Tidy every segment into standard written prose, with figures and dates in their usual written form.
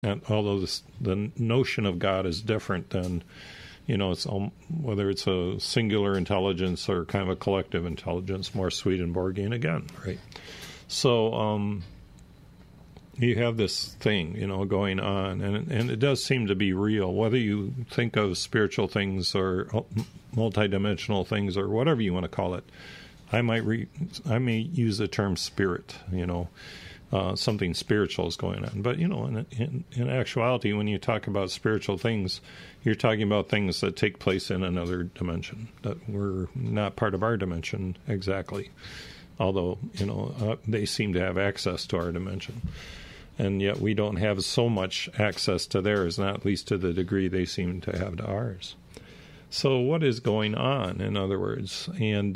And although the notion of God is different than, it's whether it's a singular intelligence or kind of a collective intelligence, more Swedenborgian again, right? So you have this thing, going on, and it does seem to be real, whether you think of spiritual things or multidimensional things or whatever you want to call it. I may use the term spirit, something spiritual is going on. But, in actuality, when you talk about spiritual things, you're talking about things that take place in another dimension that were not part of our dimension exactly. Although, they seem to have access to our dimension. And yet we don't have so much access to theirs, not at least to the degree they seem to have to ours. So what is going on, in other words? And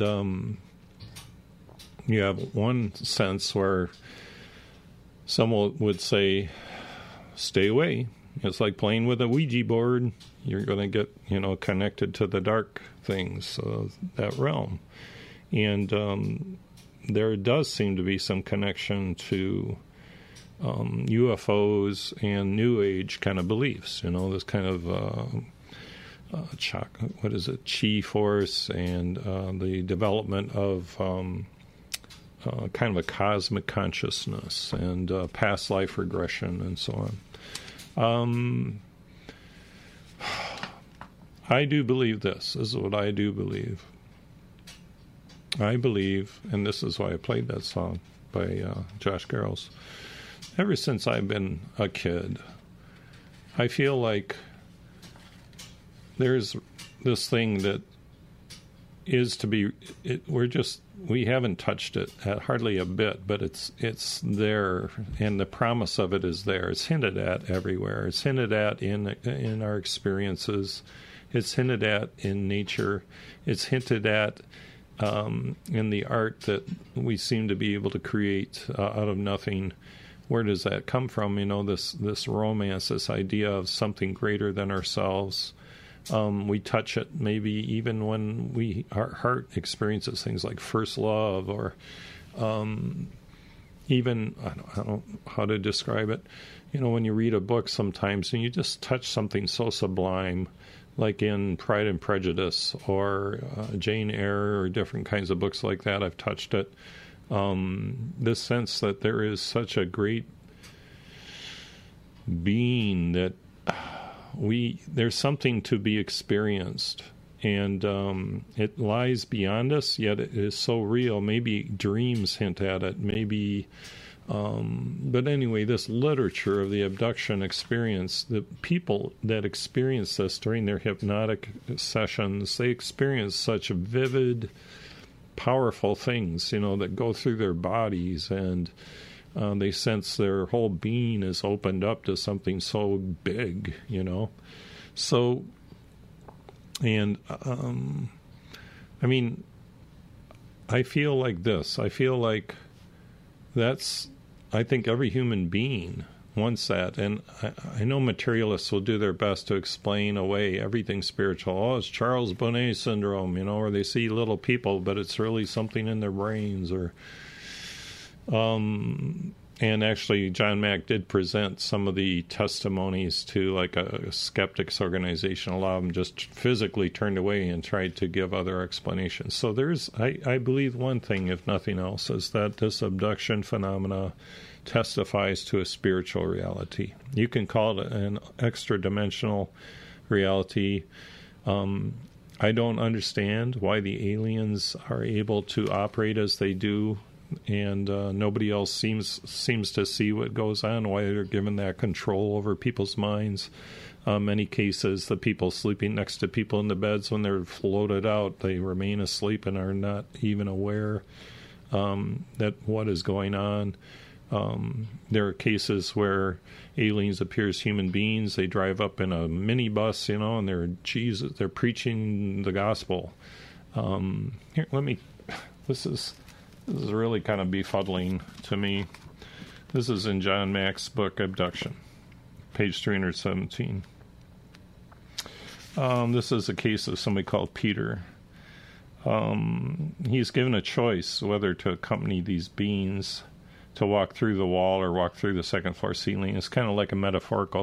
you have one sense where someone would say, stay away. It's like playing with a Ouija board. You're going to get, connected to the dark things of that realm. And there does seem to be some connection to UFOs and New Age kind of beliefs, this kind of Chi force and the development of kind of a cosmic consciousness and past life regression and so on. I do believe this. This is what I do believe. I believe, and this is why I played that song by Josh Garrels, ever since I've been a kid, I feel like there's this thing that is to be, we haven't touched it hardly a bit, but it's there, and the promise of it is there. It's hinted at everywhere. It's hinted at in our experiences. It's hinted at in nature. It's hinted at in the art that we seem to be able to create out of nothing. Where does that come from? This romance, this idea of something greater than ourselves. We touch it maybe even when our heart experiences things like first love, or even, I don't know how to describe it. When you read a book sometimes and you just touch something so sublime, like in Pride and Prejudice or Jane Eyre or different kinds of books like that, I've touched it. This sense that there is such a great being that there's something to be experienced, and it lies beyond us, yet it is so real. Maybe dreams hint at it, maybe but anyway, this literature of the abduction experience, the people that experience this during their hypnotic sessions, they experience such vivid, powerful things, that go through their bodies, and they sense their whole being is opened up to something so big, So, and, I feel like this. I feel like I think every human being wants that. And I know materialists will do their best to explain away everything spiritual. Oh, it's Charles Bonnet syndrome, or they see little people, but it's really something in their brains, or and actually John Mack did present some of the testimonies to like a skeptics organization. A lot of them just physically turned away and tried to give other explanations. So I believe one thing, if nothing else, is that this abduction phenomena testifies to a spiritual reality. You can call it an extra-dimensional reality. I don't understand why the aliens are able to operate as they do, and nobody else seems to see what goes on, why they're given that control over people's minds. Many cases, the people sleeping next to people in the beds, when they're floated out, they remain asleep and are not even aware that what is going on. There are cases where aliens appear as human beings. They drive up in a minibus, and they're preaching the gospel. This is really kind of befuddling to me. This is in John Mack's book, Abduction, page 317. This is a case of somebody called Peter. He's given a choice whether to accompany these beings to walk through the wall or walk through the second floor ceiling. It's kind of like a metaphorical